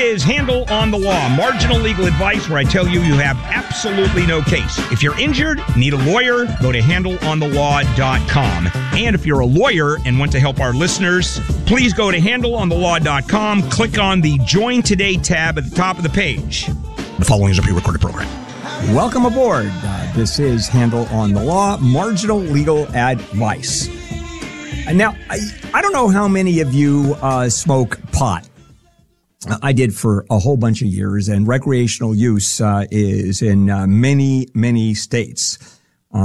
is Handle on the Law, marginal legal advice where I tell you have absolutely no case. If you're injured, need a lawyer, go to handleonthelaw.com. And if you're a lawyer and want to help our listeners, please go to handleonthelaw.com, click on the Join Today tab at the top of the page. The following is a pre-recorded program. Welcome aboard. This is Handle on the Law, marginal legal advice. Now, I don't know how many of you smoke pot. I did for a whole bunch of years, and recreational use is in many states.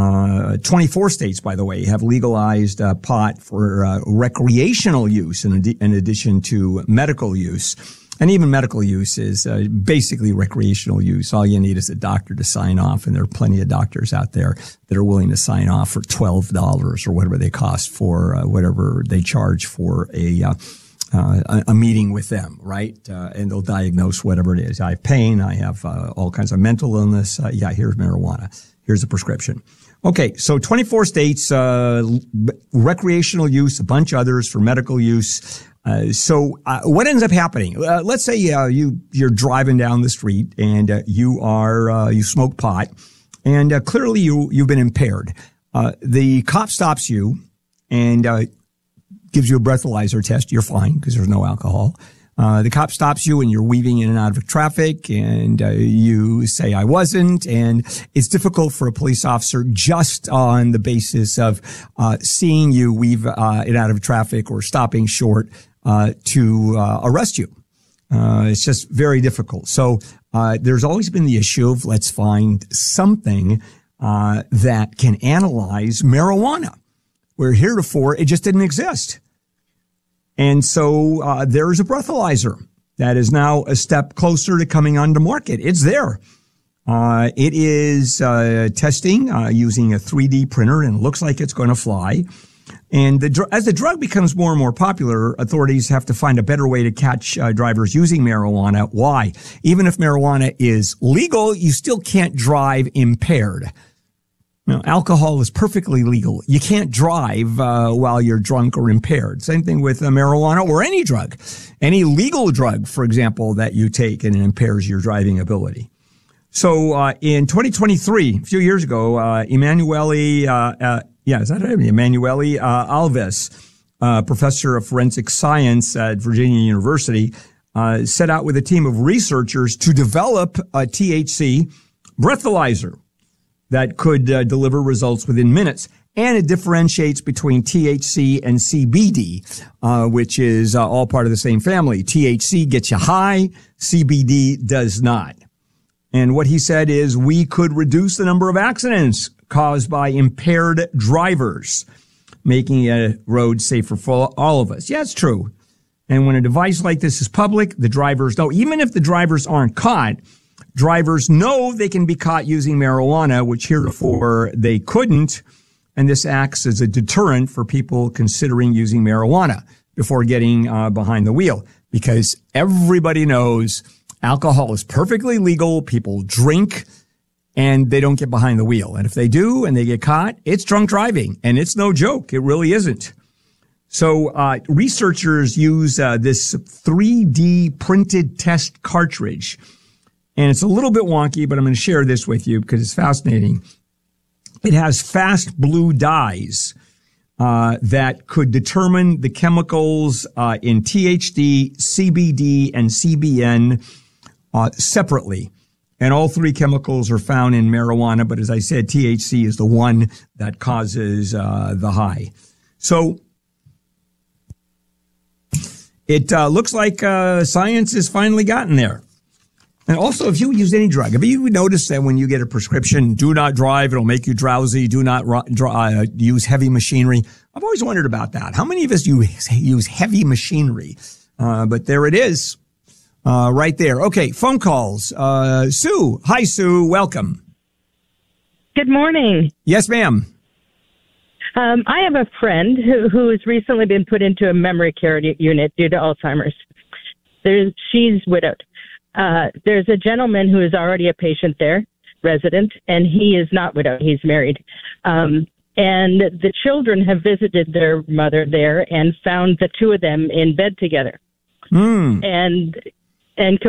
24 states, by the way, have legalized pot for recreational use in addition to medical use. And even medical use is basically recreational use. All you need is a doctor to sign off, and there are plenty of doctors out there that are willing to sign off for $12 or whatever they cost for whatever they charge for a meeting with them, right? And they'll diagnose whatever it is. I have pain. I have all kinds of mental illness. Here's marijuana. Here's a prescription. Okay, so 24 states, recreational use, a bunch of others for medical use. So what ends up happening? Let's say you're driving down the street and you smoke pot, and clearly you've been impaired. The cop stops you and gives you a breathalyzer test. You're fine because there's no alcohol. The cop stops you and you're weaving in and out of traffic, and you say, I wasn't. And it's difficult for a police officer just on the basis of seeing you weave in and out of traffic or stopping short to arrest you. It's just very difficult. So there's always been the issue of let's find something that can analyze marijuana, where heretofore it just didn't exist. And so there's a breathalyzer that is now a step closer to coming onto market. It's there. It is testing using a 3D printer, and it looks like it's going to fly. And as the drug becomes more and more popular, authorities have to find a better way to catch drivers using marijuana. Why? Even if marijuana is legal, you still can't drive impaired. Now, alcohol is perfectly legal. You can't drive while you're drunk or impaired. Same thing with marijuana or any drug. Any legal drug, for example, that you take and it impairs your driving ability. So in 2023, a few years ago, Emanuele Alves, professor of forensic science at Virginia University, set out with a team of researchers to develop a THC breathalyzer that could deliver results within minutes. And it differentiates between THC and CBD, which is all part of the same family. THC gets you high, CBD does not. And what he said is we could reduce the number of accidents caused by impaired drivers, making a road safer for all of us. Yeah, it's true. And when a device like this is public, the drivers know, even if the drivers aren't caught, drivers know they can be caught using marijuana, which heretofore they couldn't. And this acts as a deterrent for people considering using marijuana before getting behind the wheel, because everybody knows alcohol is perfectly legal. People drink and they don't get behind the wheel. And if they do and they get caught, it's drunk driving. And it's no joke. It really isn't. So researchers use this 3D printed test cartridge. And it's a little bit wonky, but I'm going to share this with you because it's fascinating. It has fast blue dyes that could determine the chemicals in THC, CBD, and CBN separately. And all three chemicals are found in marijuana, but as I said, THC is the one that causes the high. So it looks like science has finally gotten there. And also, if you use any drug, have you noticed that when you get a prescription, do not drive, it'll make you drowsy, do not use heavy machinery? I've always wondered about that. How many of us use heavy machinery? But there it is, right there. Okay, phone calls. Sue. Hi, Sue. Welcome. Good morning. Yes, ma'am. I have a friend who has recently been put into a memory care unit due to Alzheimer's. She's widowed. There's a gentleman who is already a patient there, resident, and he is not widowed. He's married. And the children have visited their mother there and found the two of them in bed together. And